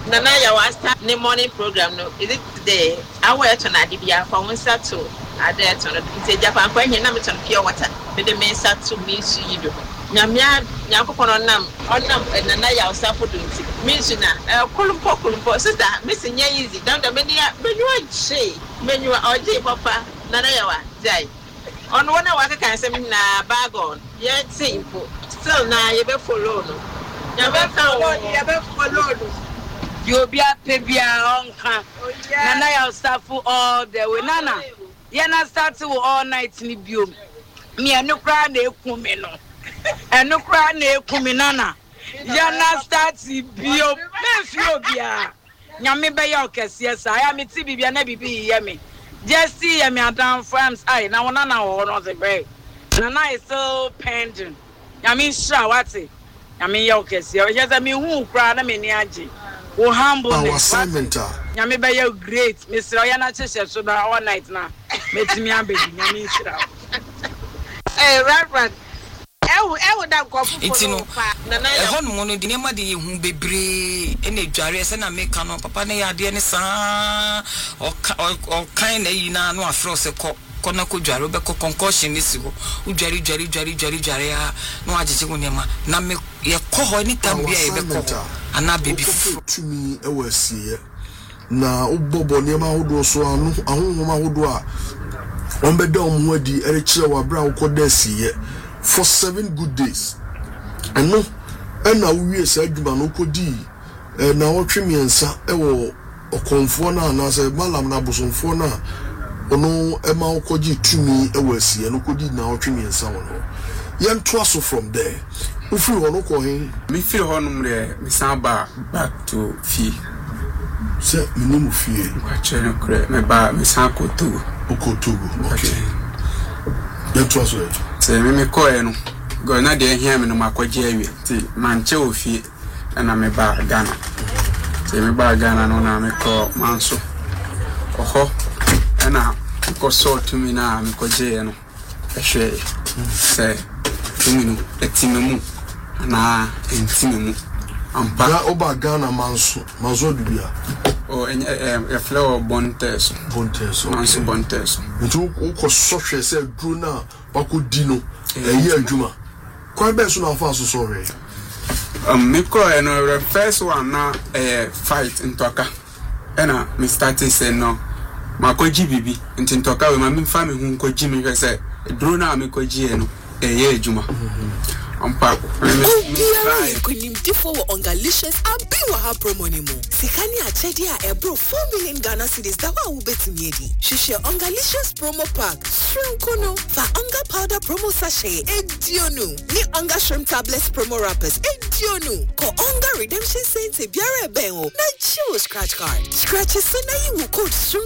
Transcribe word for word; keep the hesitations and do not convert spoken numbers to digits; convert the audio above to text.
Nana ya was start the morning program no. Is it today? I wear to Nadibia for one sat to Ade to the Japan for him to pure water. With the men sat to me see you. Nyamia Yakupon on nam on nam and Nana ya was for doing it. Means na Columpo Columpo sister, missing easy. Down the many when you are say, when you are J Papa, Nana Yawa, Jai. On one hour can say na bag on, yet simple. Still now you be follow no. You be follow, you be follow. You be a baby on camp. Nana ya start for all the way. Nana, you na start all night in the biome. Me a no cry ne kumeno. And no cry ne kuminana. You na start the biome. Me feel bia. Nyame be ya okesi yes. I am it bibi na bibi yemi. Just see me a down France. I na one na one of the break. Nana is so pending. Nyame sure what it. Nyame ya okesi. Just I mean who cry na me ni aji. Oh, humble. Our assignment. Nyame be you great. Mister Oyana Cheshe so na all night na. Meti mi ambe nyame sira. Eh, Reverend. Ewu ewu da kofu. Itino. E hon mo no di nema de hu bebre e na dware se na meka no papa ne ya de ne sa o o kan na yi na no afro se ko kona ko dware be ko concussion ni si ho udware dware dware dware dware a no agege wo nema na me ye ko ho ni tambia e be ko ana baby to me e wasie na obobo nema hodo so anu ahonhoma hodo a on be da om ho adi ere kire wa bra wo ko da siye for seven good days eno ena wie sa adwuma no ko di na wotwe miensa e wo okonfo na na se malam na bosonfo na ono ema okoji tumi e wasie no ko di na wotwe miensa wono yen toaso from there ufi wono ko hin me feel honum re me samba back to fee se minimum fee wa chere kre me ba me san ko to ko to okay yen toaso se me me ko e no go na de hia me no makoje awie ti manche ofie na me ba Ghana se me ba Ghana no na me ko manso oho na ko so to me na me koje no ehwe se tuminu etimemu na entimemu ampa na oba Ghana manso manso dubia o e flow bonteso bonteso manso bonteso ntu ko so hwe se dru na bako dino eyi adwuma kwa be so na fa so so re um me ko e no the first one na eh fight ntoka ena me started say no makoji bibi nti ntoka we ma me fa me hu nkoji me hwe se dru na me koji e no eye adwuma ampa kunimtifo wo ongalicious abiwa promo ni mo sikani achedi a ebro four million Ghana cedis da wa wo betumi edi hwehwe ongalicious promo pack shrinkono fa onga powder promo sachet edionu ni onga shrimp tablets promo wrappers edionu ko onga redemption cents e biara ben o na chiwo scratch card scratch so na yi wo code